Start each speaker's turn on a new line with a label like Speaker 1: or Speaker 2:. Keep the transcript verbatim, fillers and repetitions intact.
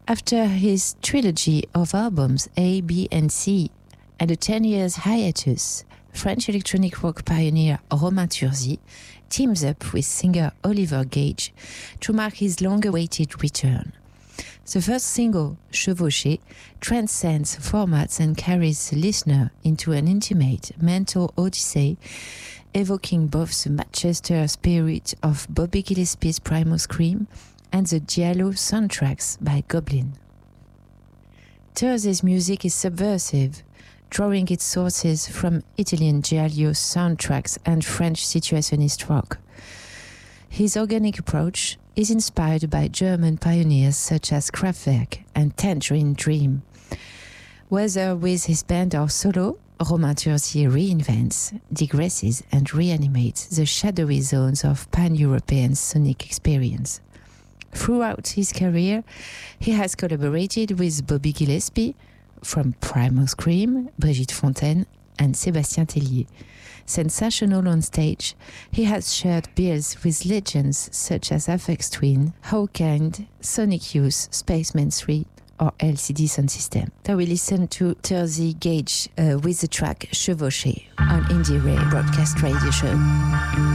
Speaker 1: After his trilogy of albums A, B and C and a ten years hiatus, French electronic rock pioneer Romain Turzy teams up with singer Oliver Gage to mark his long-awaited return. The first single, Chevauché, transcends formats and carries the listener into an intimate mental odyssey, evoking both the Manchester spirit of Bobby Gillespie's Primal Scream and the Giallo soundtracks by Goblin. Turzy's music is subversive, drawing its sources from Italian Giallo soundtracks and French situationist rock. His organic approach is inspired by German pioneers such as Kraftwerk and Tangerine Dream. Whether with his band or solo, Romain Turzy reinvents, digresses and reanimates the shadowy zones of pan-European sonic experience. Throughout his career, he has collaborated with Bobby Gillespie, from Primal Scream, Brigitte Fontaine and Sébastien Tellier. Sensational on stage, he has shared bills with legends such as Aphex Twin, Hawkind, Sonic Youth, Spaceman three or L C D Sound System. So we listen to Turzy Gage uh, with the track Chevauché on Indie Ray Broadcast Radio Show.